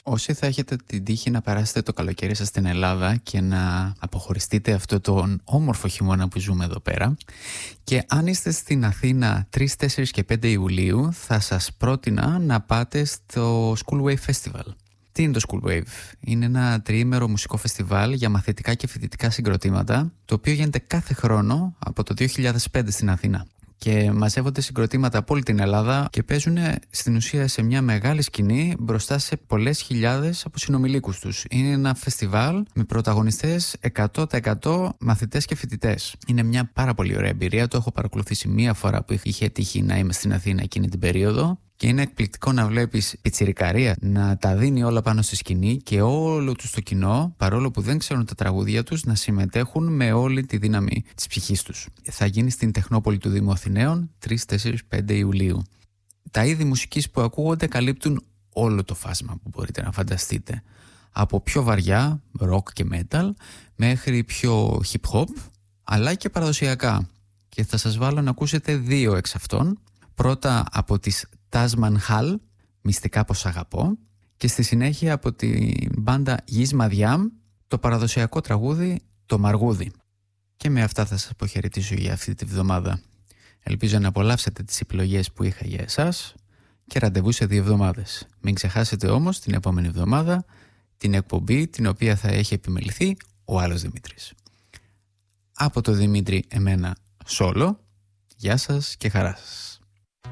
Όσοι θα έχετε την τύχη να περάσετε το καλοκαίρι σας στην Ελλάδα και να αποχωριστείτε αυτό τον όμορφο χειμώνα που ζούμε εδώ πέρα, και αν είστε στην Αθήνα 3, 4 και 5 Ιουλίου, θα σας πρότεινα να πάτε στο School Wave Festival. Τι είναι το School Wave? Είναι ένα τριήμερο μουσικό φεστιβάλ για μαθητικά και φοιτητικά συγκροτήματα, το οποίο γίνεται κάθε χρόνο από το 2005 στην Αθήνα. Και μαζεύονται συγκροτήματα από όλη την Ελλάδα και παίζουν στην ουσία σε μια μεγάλη σκηνή μπροστά σε πολλές χιλιάδες από συνομιλίκους τους. Είναι ένα φεστιβάλ με πρωταγωνιστές 100% μαθητές και φοιτητές. Είναι μια πάρα πολύ ωραία εμπειρία. Το έχω παρακολουθήσει μία φορά που είχε τύχει να είμαι στην Αθήνα εκείνη την περίοδο. Και είναι εκπληκτικό να βλέπεις πιτσιρικαρία να τα δίνει όλα πάνω στη σκηνή και όλο τους το κοινό, παρόλο που δεν ξέρουν τα τραγούδια τους, να συμμετέχουν με όλη τη δύναμη της ψυχής τους. Θα γίνει στην Τεχνόπολη του Δήμου Αθηναίων 3, 4, 5 Ιουλίου. Τα είδη μουσικής που ακούγονται καλύπτουν όλο το φάσμα που μπορείτε να φανταστείτε. Από πιο βαριά, rock και metal, μέχρι πιο hip hop, αλλά και παραδοσιακά. Και θα σας βάλω να ακούσετε 2 εξ αυτών. Πρώτα από τις Taj Mahal, μυστικά πως αγαπώ, και στη συνέχεια από την μπάντα Γης Μαδιάμ, το παραδοσιακό τραγούδι «Το Μαργούδι». Και με αυτά θα σας αποχαιρετήσω για αυτή τη βδομάδα. Ελπίζω να απολαύσετε τις επιλογές που είχα για εσάς και ραντεβού σε 2 εβδομάδες. Μην ξεχάσετε όμως την επόμενη εβδομάδα την εκπομπή την οποία θα έχει επιμεληθεί ο άλλος Δημήτρης. Από το Δημήτρη εμένα σόλο, γεια σας και χαρά σας.